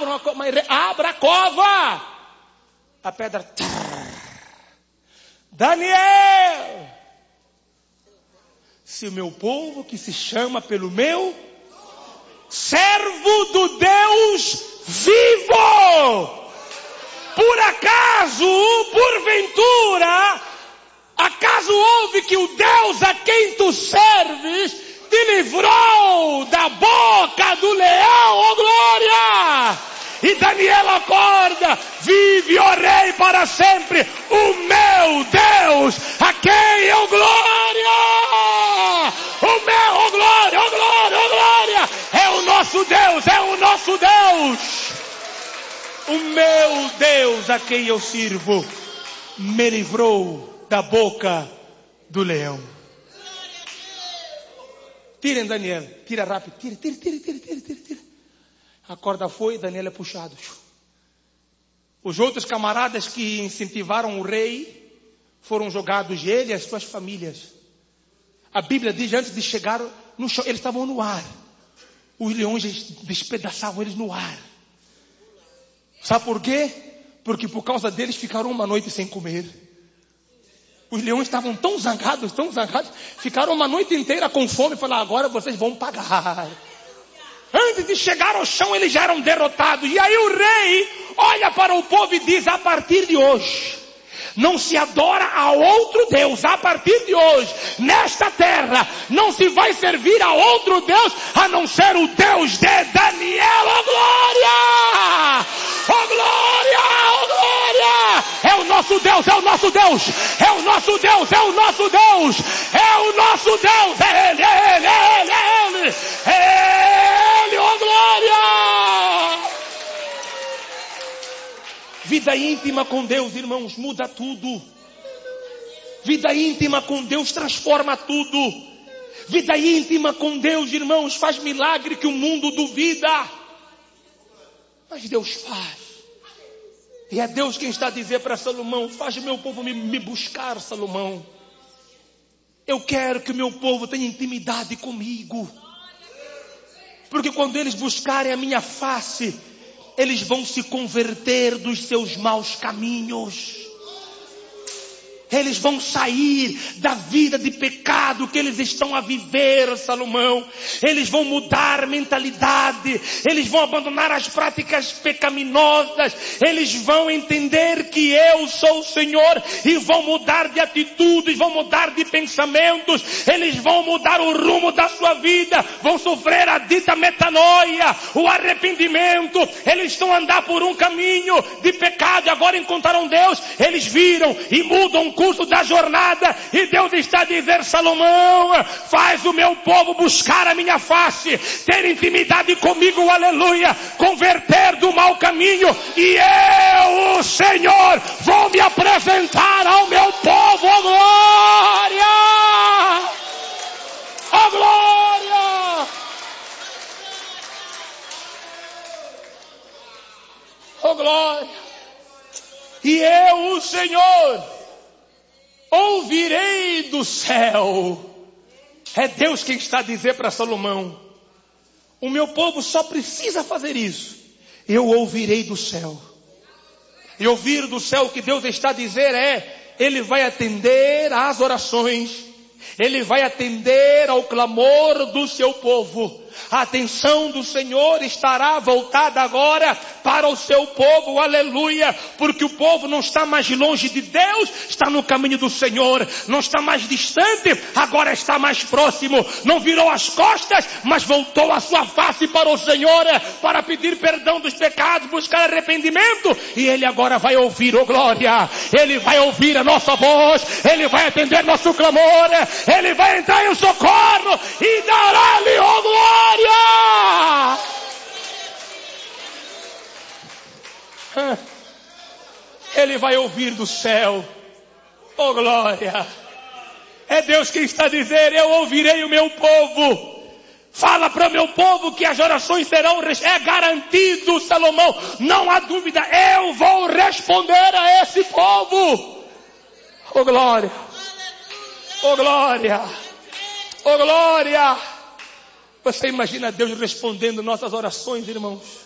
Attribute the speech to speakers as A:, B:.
A: abra a cova. A pedra. Daniel, se o meu povo que se chama pelo meu servo do Deus vivo, por acaso, porventura, acaso houve que o Deus a quem tu serves te livrou da boca do leão, ó glória! E Daniel acorda, vive, ó rei, para sempre, o meu Deus, a quem eu glória! O meu, ó glória, ó glória, ó glória! É o nosso Deus, é o nosso Deus! O meu Deus a quem eu sirvo me livrou da boca do leão. Tirem Daniel, tira rápido, tira. A corda foi, Daniel é puxado. Os outros camaradas que incentivaram o rei foram jogados, ele e as suas famílias. A Bíblia diz, antes de chegar no chão, eles estavam no ar. Os leões despedaçavam eles no ar. Sabe por quê? Porque por causa deles ficaram uma noite sem comer. Os leões estavam tão zangados, ficaram uma noite inteira com fome e falaram, agora vocês vão pagar. Antes de chegar ao chão, eles já eram derrotados. E aí o rei olha para o povo e diz, a partir de hoje, não se adora a outro Deus. A partir de hoje, nesta terra, não se vai servir a outro Deus, a não ser o Deus de Daniel. Oh glória! Oh glória! Oh glória! É o nosso Deus, é o nosso Deus! É o nosso Deus, é o nosso Deus! É o nosso Deus! É Ele, é Ele, é Ele, é Ele! É Ele, oh glória! Vida íntima com Deus, irmãos, muda tudo. Vida íntima com Deus transforma tudo. Vida íntima com Deus, irmãos, faz milagre que o mundo duvida. Mas Deus faz. E é Deus quem está a dizer para Salomão, faz o meu povo me buscar, Salomão. Eu quero que o meu povo tenha intimidade comigo. Porque quando eles buscarem a minha face, eles vão se converter dos seus maus caminhos. Eles vão sair da vida de pecado que eles estão a viver, Salomão. Eles vão mudar mentalidade. Eles vão abandonar as práticas pecaminosas. Eles vão entender que eu sou o Senhor e vão mudar de atitudes, vão mudar de pensamentos. Eles vão mudar o rumo da sua vida. Vão sofrer a dita metanoia, o arrependimento. Eles estão a andar por um caminho de pecado e agora encontraram Deus. Eles viram e mudam o curso da jornada, e Deus está a dizer, Salomão, faz o meu povo buscar a minha face, ter intimidade comigo, aleluia, converter do mau caminho, e eu, o Senhor, vou me apresentar ao meu povo, ó glória, ó glória, ó glória, e eu, o Senhor, ouvirei do céu. É Deus quem está a dizer para Salomão, o meu povo só precisa fazer isso. Eu ouvirei do céu. E ouvir do céu, o que Deus está a dizer é, Ele vai atender às orações. Ele vai atender ao clamor do seu povo. A atenção do Senhor estará voltada agora para o seu povo, aleluia, porque o povo não está mais longe de Deus, está no caminho do Senhor, não está mais distante, agora está mais próximo, não virou as costas, mas voltou a sua face para o Senhor, para pedir perdão dos pecados, buscar arrependimento, e Ele agora vai ouvir, oh glória, Ele vai ouvir a nossa voz, Ele vai atender nosso clamor, Ele vai entrar em socorro, e dará-lhe, oh glória! Ele vai ouvir do céu, oh glória, é Deus quem está a dizer, eu ouvirei o meu povo, fala para o meu povo que as orações serão, é garantido, Salomão, não há dúvida, eu vou responder a esse povo, oh glória, oh glória, oh glória. Você imagina Deus respondendo nossas orações, irmãos?